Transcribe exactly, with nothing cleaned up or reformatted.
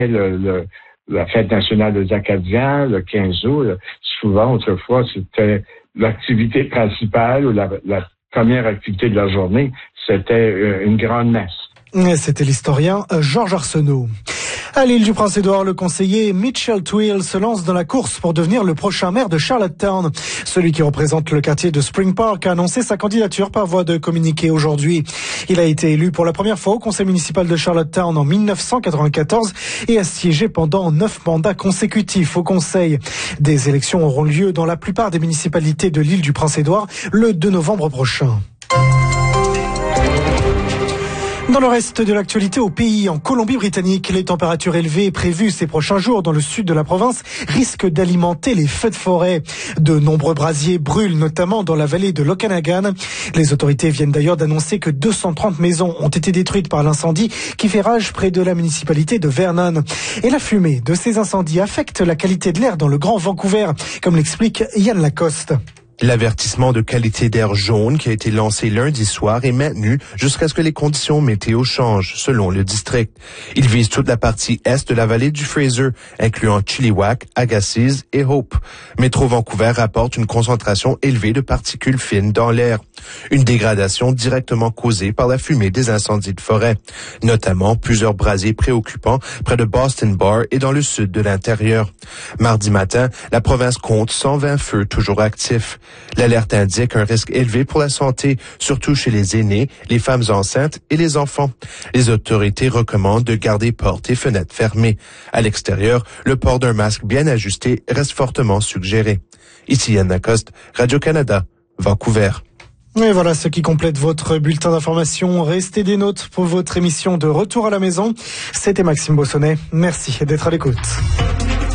le, le, la fête nationale des Acadiens, le quinze août. Souvent, autrefois, c'était l'activité principale ou la, la première activité de la journée, c'était une grande messe. C'était l'historien Georges Arsenault. À l'île du Prince-Édouard, le conseiller Mitchell Twill se lance dans la course pour devenir le prochain maire de Charlottetown. Celui qui représente le quartier de Spring Park a annoncé sa candidature par voie de communiqué aujourd'hui. Il a été élu pour la première fois au conseil municipal de Charlottetown en mille neuf cent quatre-vingt-quatorze et a siégé pendant neuf mandats consécutifs au conseil. Des élections auront lieu dans la plupart des municipalités de l'île du Prince-Édouard le deux novembre prochain. Dans le reste de l'actualité au pays, en Colombie-Britannique, les températures élevées prévues ces prochains jours dans le sud de la province risquent d'alimenter les feux de forêt. De nombreux brasiers brûlent, notamment dans la vallée de l'Okanagan. Les autorités viennent d'ailleurs d'annoncer que deux cent trente maisons ont été détruites par l'incendie qui fait rage près de la municipalité de Vernon. Et la fumée de ces incendies affecte la qualité de l'air dans le Grand Vancouver, comme l'explique Yann Lacoste. L'avertissement de qualité d'air jaune qui a été lancé lundi soir est maintenu jusqu'à ce que les conditions météo changent, selon le district. Il vise toute la partie est de la vallée du Fraser, incluant Chilliwack, Agassiz et Hope. Métro Vancouver rapporte une concentration élevée de particules fines dans l'air. Une dégradation directement causée par la fumée des incendies de forêt, notamment plusieurs brasiers préoccupants près de Boston Bar et dans le sud de l'intérieur. Mardi matin, la province compte cent vingt feux toujours actifs. L'alerte indique un risque élevé pour la santé, surtout chez les aînés, les femmes enceintes et les enfants. Les autorités recommandent de garder portes et fenêtres fermées. À l'extérieur, le port d'un masque bien ajusté reste fortement suggéré. Ici Yann Lacoste, Radio-Canada, Vancouver. Et voilà ce qui complète votre bulletin d'information. Restez des notes pour votre émission de Retour à la maison. C'était Maxime Bossonnet. Merci d'être à l'écoute.